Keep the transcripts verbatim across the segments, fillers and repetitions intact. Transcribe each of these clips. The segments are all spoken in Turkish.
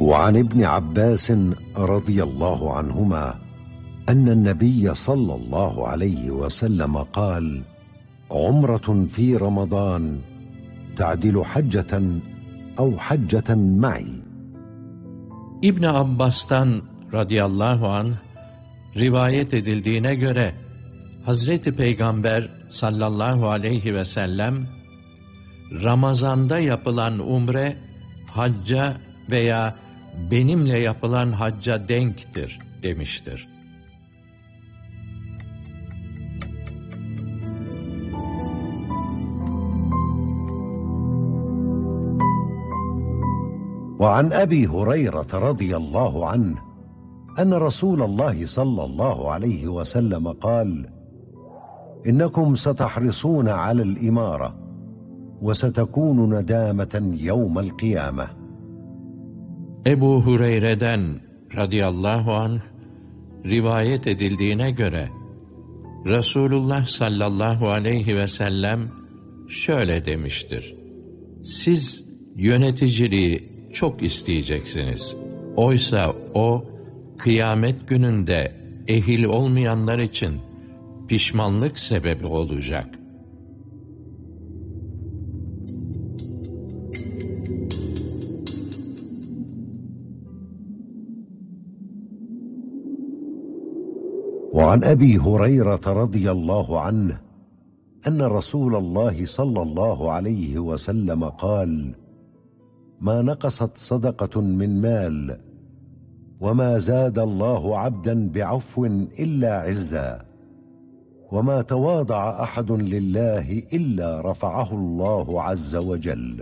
وعن ابن عباس رضي الله عنهما أن النبي صلى الله عليه وسلم قال: عمرة في رمضان تعدل حجة أو حجة معي. İbn Abbas'tan radıyallahu anh rivayet edildiğine göre Hazreti Peygamber sallallahu aleyhi ve sellem Ramazan'da yapılan umre hacca veya benimle yapılan hacca denktir demiştir. وعن أبي هريرة رضي الله عنه أن رسول الله صلى الله عليه وسلم قال: إنكم ستحرصون على الإمارة وستكون ندامة يوم القيامة. Ebu Hureyre'den radıyallahu anh rivayet edildiğine göre Resulullah sallallahu aleyhi ve sellem şöyle demiştir: Siz yöneticiliği çok isteyeceksiniz. Oysa o, kıyamet gününde ehil olmayanlar için pişmanlık sebebi olacak. وعن أبي هريرة رضي الله عنه أن رسول الله صلى الله عليه وسلم قال: ما نقصت صدقة من مال وما زاد الله عبدا بعفو إلا عزا وما تواضع أحد لله إلا رفعه الله عز وجل.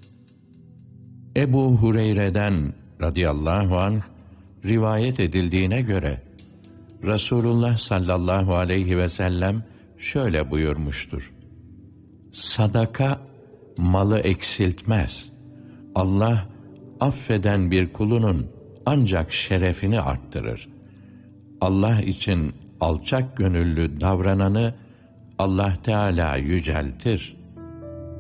Ebu Hureyre'den radıyallahu anh rivayet edildiğine göre Resulullah sallallahu aleyhi ve sellem şöyle buyurmuştur: Sadaka malı eksiltmez. Allah affeden bir kulunun ancak şerefini arttırır. Allah için alçak gönüllü davrananı Allah Teala yüceltir.